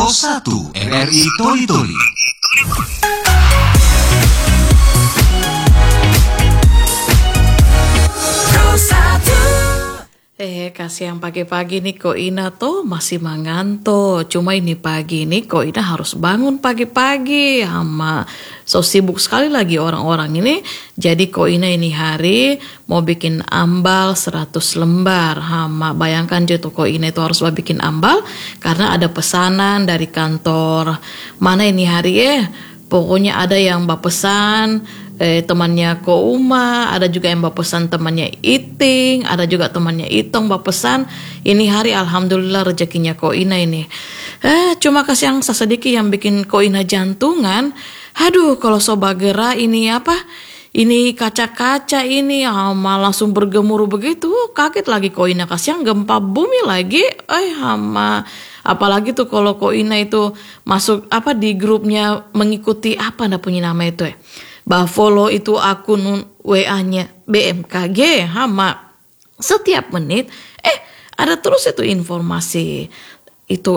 Pro 1 RRI Toli Toli. Kasih yang pagi-pagi nih Ko Ina tuh masih mengantuk. Cuma ini pagi nih Ko Ina harus bangun pagi-pagi. So sibuk sekali lagi orang-orang ini. Jadi Ko Ina ini hari mau bikin ambal 100 lembar. Bayangkan aja tuh Ko Ina itu harus bikin ambal karena ada pesanan dari kantor. Mana ini hari pokoknya ada yang pesan temannya Ko Uma, ada juga yang pesan temannya Iting, ada juga temannya Itong pesan. Ini hari alhamdulillah rezekinya Ko Ina ini. Cuma kasih yang sedikit yang bikin Ko Ina jantungan. Aduh, kalau soba gera ini ini kaca-kaca ini langsung bergemuruh begitu. Kaget lagi Ko Ina, kasih yang gempa bumi lagi. Apalagi tuh kalau Ko Ina itu masuk di grupnya mengikuti punya nama itu follow itu akun WA-nya BMKG. Setiap menit ada terus itu informasi itu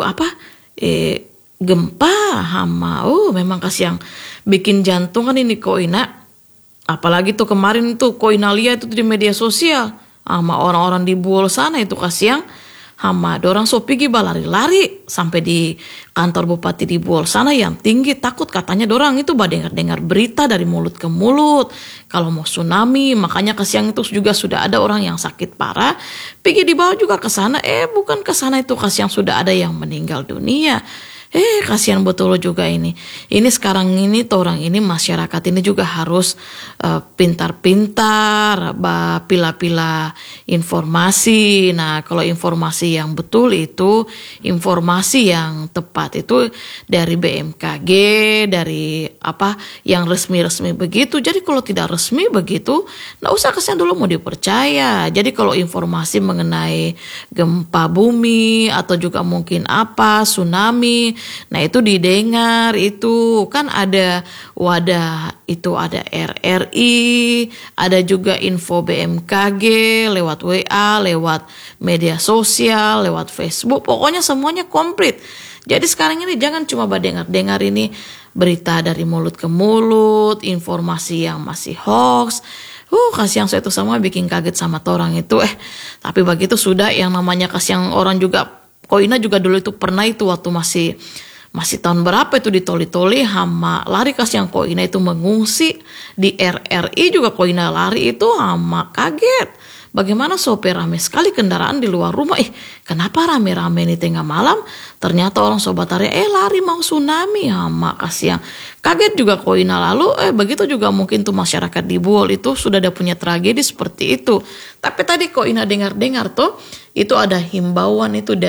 gempa. Memang kasih yang bikin jantungan ini Ko Ina. Apalagi tuh kemarin tuh Ko Ina lihat itu di media sosial orang-orang di Buol sana itu kasih yang dorang so pergi balari-lari sampai di kantor bupati di Buol sana yang tinggi, takut katanya dorang itu dengar berita dari mulut ke mulut kalau mau tsunami. Makanya kasihan itu juga sudah ada orang yang sakit parah pergi dibawa juga ke sana. Bukan ke sana itu kasihan sudah ada yang meninggal dunia. Kasihan betul juga ini. Ini sekarang ini orang ini masyarakat ini juga harus pintar-pintar pila-pila informasi. Nah, kalau informasi yang betul itu informasi yang tepat itu dari BMKG, dari yang resmi-resmi begitu. Jadi kalau tidak resmi begitu, nggak usah kasihan dulu mau dipercaya. Jadi kalau informasi mengenai gempa bumi atau juga mungkin tsunami, nah itu didengar, itu kan ada wadah, itu ada RRI, ada juga info BMKG lewat WA, lewat media sosial, lewat Facebook, pokoknya semuanya komplit. Jadi sekarang ini jangan cuma dengar ini berita dari mulut ke mulut, informasi yang masih hoax. Kasihan saya itu sama bikin kaget sama orang itu. Tapi begitu sudah yang namanya kasihan orang juga. Ko Ina juga dulu itu pernah itu waktu masih tahun berapa itu di Toli-Toli lari kasihan Ko Ina itu mengungsi di RRI juga Ko Ina lari itu kaget. Bagaimana sopir rame sekali kendaraan di luar rumah. Kenapa rame-rame ini tengah malam? Ternyata orang sobat area lari mau tsunami. Kasihan. Kaget juga Ko Ina lalu. Begitu juga mungkin tuh masyarakat di Buol itu sudah ada punya tragedi seperti itu. Tapi tadi Ko Ina dengar tuh itu ada himbauan itu